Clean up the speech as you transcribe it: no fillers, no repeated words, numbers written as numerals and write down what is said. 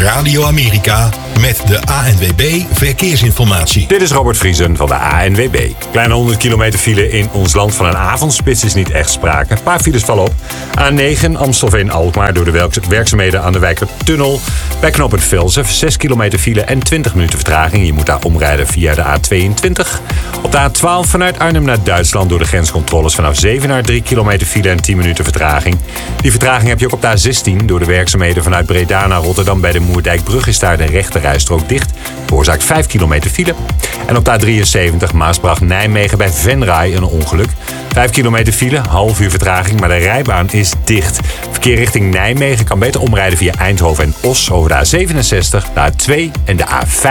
Radio Amerika met de ANWB Verkeersinformatie. Dit is Robert Vriesen van de ANWB. Kleine 100 kilometer file in ons land. Van een avondspits is niet echt sprake. Een paar files vallen op. A9 Amstelveen-Alkmaar door de werkzaamheden aan de Wijkertunnel. Bij knooppunt Velzen 6 kilometer file en 20 minuten vertraging. Je moet daar omrijden via de A22. Op de A12 vanuit Arnhem naar Duitsland door de grenscontroles vanaf Zevenaar 3 kilometer file en 10 minuten vertraging. Die vertraging heb je ook op de A16 door de werkzaamheden vanuit Breda naar Rotterdam. Bij de Moerdijkbrug is daar de rechterrijstrook dicht. Veroorzaakt 5 kilometer file. En op de A73 Maasbracht-Nijmegen bij Venray een ongeluk. 5 kilometer file, half uur vertraging, maar de rijbaan is dicht. Verkeer richting Nijmegen kan beter omrijden via Eindhoven en Os over de A67, de A2 en de A5.